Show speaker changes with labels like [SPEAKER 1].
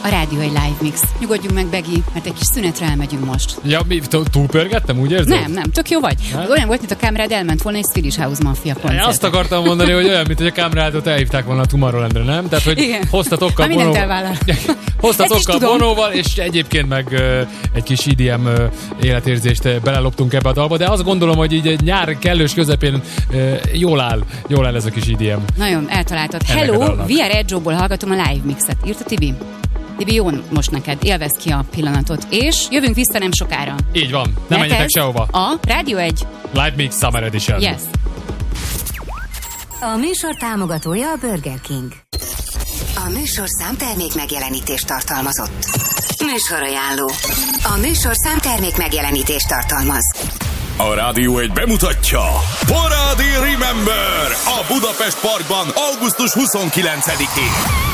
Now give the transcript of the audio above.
[SPEAKER 1] a Rádió egy Live Mix. Nyugodjunk meg, Begi, mert egy kis szünetre elmegyünk most.
[SPEAKER 2] Ja, túlpörgettem, úgy érzed?
[SPEAKER 1] Nem, tök jó vagy. Olyan volt, mint a kamerád elment volna egy Swedish House Mafia koncert.
[SPEAKER 2] Azt akartam mondani, hogy olyan, mint hogy a kamerádot elhívták volna a Tomorrowlandre, nem? Tehát, hogy
[SPEAKER 1] igen.
[SPEAKER 2] hoztatokkal vonóval, és egyébként meg egy kis IDM életérzést beleloptunk ebbe a dalba, de azt gondolom, hogy így egy nyár kellős közepén jól áll ez a kis IDM.
[SPEAKER 1] Nagyon eltaláltad. Hello, VR Edge-ból hallgatom a Live Mixet. Írta Tibi? Tibi, jó most neked, élvezd ki a pillanatot. És jövünk vissza nem sokára.
[SPEAKER 2] Így van, nem menjetek sehova.
[SPEAKER 1] A Rádió 1
[SPEAKER 2] Live Mix Summer Edition.
[SPEAKER 1] Yes.
[SPEAKER 3] A műsor támogatója a Burger King. A műsorszám termék megjelenítést tartalmazott. Műsorajánló. A műsorszám termék megjelenítést tartalmaz.
[SPEAKER 4] A Rádió 1 bemutatja Parádi Remember a Budapest Parkban augusztus 29-én.